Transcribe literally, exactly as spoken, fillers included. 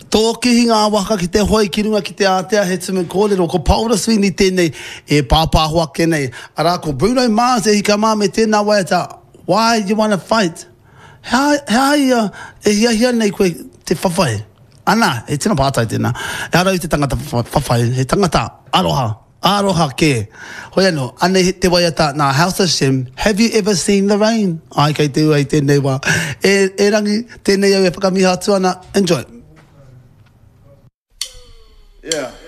Tō ki hinga waka ki te hoi ki runga ki te Aotea he tumu kōrero. Ko Paula Sweeney tēnei e pāpāhua kenei. Ara ko Bruno Mars e hika mā me tēnā waiata. Why you want to fight? How, how ia e hia hia nei koe te whawhai? Ana, e tēnā pātai tēnā. E ara i te tangata whawhai, he tangata aroha. Aroha ke. Hoi anō, ane te waiata nā House of Shem. Have you ever seen the rain? Ai kei te ua i tēnei wā. E, e rangi tēnei au e whakamiha atu ana. Enjoy. Yeah.